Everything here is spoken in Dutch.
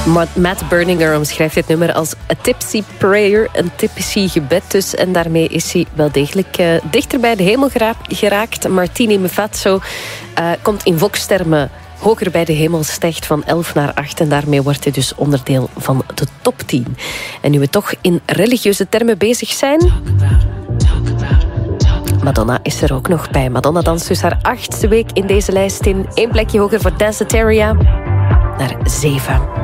Matt Berninger omschrijft dit nummer als a tipsy prayer, een tipsy gebed dus. En daarmee is hij wel degelijk dichter bij de hemel geraakt. Martini Mefazzo komt in Vox-termen hoger bij de hemel, stijgt van 11 naar 8. En daarmee wordt hij dus onderdeel van de top 10. En nu we toch in religieuze termen bezig zijn, Madonna is er ook nog bij. Madonna danst dus haar 8e week in deze lijst in. 1 plekje hoger voor Danceteria naar 7.